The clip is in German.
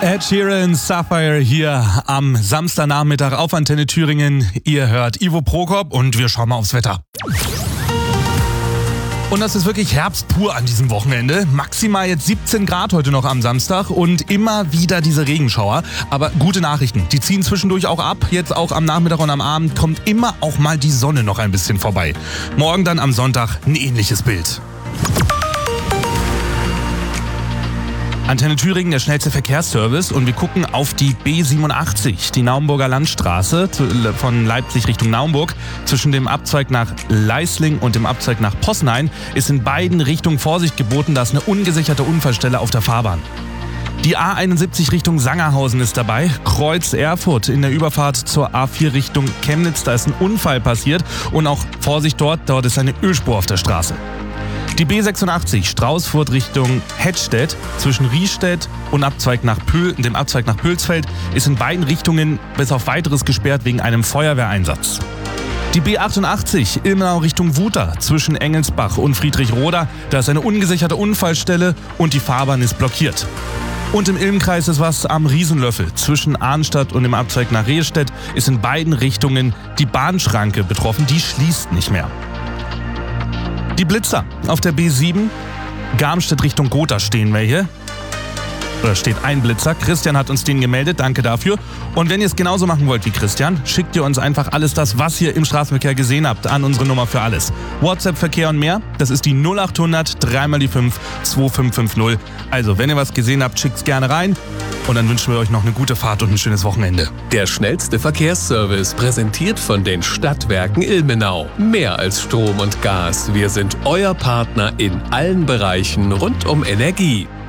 Ed Sheeran, Sapphire hier am Samstagnachmittag auf Antenne Thüringen. Ihr hört Ivo Prokop und wir schauen mal aufs Wetter. Und das ist wirklich Herbst pur an diesem Wochenende. Maximal jetzt 17 Grad heute noch am Samstag und immer wieder diese Regenschauer. Aber gute Nachrichten, die ziehen zwischendurch auch ab. Jetzt auch am Nachmittag und am Abend kommt immer auch mal die Sonne noch ein bisschen vorbei. Morgen dann am Sonntag ein ähnliches Bild. Antenne Thüringen, der schnellste Verkehrsservice, und wir gucken auf die B87, die Naumburger Landstraße von Leipzig Richtung Naumburg. Zwischen dem Abzweig nach Leisling und dem Abzweig nach Possenhain ist in beiden Richtungen Vorsicht geboten, da ist eine ungesicherte Unfallstelle auf der Fahrbahn. Die A71 Richtung Sangerhausen ist dabei, Kreuz Erfurt in der Überfahrt zur A4 Richtung Chemnitz, da ist ein Unfall passiert und auch Vorsicht dort ist eine Ölspur auf der Straße. Die B86 Straußfurt Richtung Hettstedt zwischen Riestedt und dem Abzweig nach Pölsfeld ist in beiden Richtungen bis auf weiteres gesperrt wegen einem Feuerwehreinsatz. Die B88 Ilmenau Richtung Wuter zwischen Engelsbach und Friedrichroda, da ist eine ungesicherte Unfallstelle und die Fahrbahn ist blockiert. Und im Ilmkreis ist was am Riesenlöffel. Zwischen Arnstadt und dem Abzweig nach Rehstedt ist in beiden Richtungen die Bahnschranke betroffen, die schließt nicht mehr. Die Blitzer auf der B7, Garmstedt Richtung Gotha stehen wir hier. Oder steht ein Blitzer. Christian hat uns den gemeldet, danke dafür. Und wenn ihr es genauso machen wollt wie Christian, schickt ihr uns einfach alles das, was ihr im Straßenverkehr gesehen habt, an unsere Nummer für alles. WhatsApp-Verkehr und mehr, das ist die 0800 3x5 2550. Also, wenn ihr was gesehen habt, schickt's gerne rein. Und dann wünschen wir euch noch eine gute Fahrt und ein schönes Wochenende. Der schnellste Verkehrsservice, präsentiert von den Stadtwerken Ilmenau. Mehr als Strom und Gas, wir sind euer Partner in allen Bereichen rund um Energie.